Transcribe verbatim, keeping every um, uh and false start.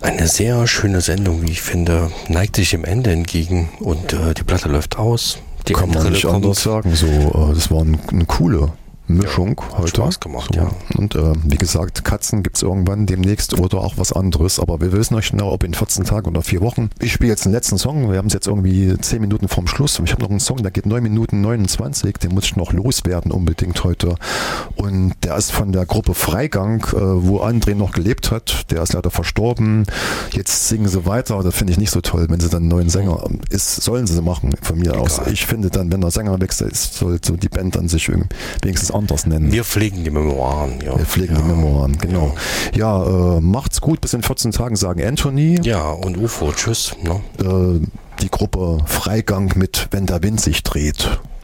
Eine sehr schöne Sendung, wie ich finde, neigt sich dem Ende entgegen und äh, die Platte läuft aus. Die Kann man nicht anders sagen. So, äh, das war ein, eine coole Mischung ja, heute. Spaß gemacht, so. ja. Und äh, wie gesagt, Katzen gibt es irgendwann demnächst oder auch was anderes, aber wir wissen nicht genau, ob in vierzehn Tagen oder vier Wochen. Ich spiele jetzt den letzten Song, wir haben es jetzt irgendwie zehn Minuten vorm Schluss. Ich habe noch einen Song, der geht neun Minuten neunundzwanzig, den muss ich noch loswerden unbedingt heute. Und der ist von der Gruppe Freigang, äh, wo André noch gelebt hat. Der ist leider verstorben. Jetzt singen sie weiter, das finde ich nicht so toll, wenn sie dann einen neuen Sänger ist, sollen sie machen von mir Egal. aus. Ich finde dann, wenn der Sänger wechselt, sollte die Band an sich wenigstens anders nennen. Wir pflegen die Memoiren, ja. Wir pflegen ja. die Memoiren, genau. Ja, ja äh, macht's gut, bis in vierzehn Tagen, sagen Anthony. Ja, und U F O, tschüss. Ne? Äh, die Gruppe Freigang mit Wenn der Wind sich dreht.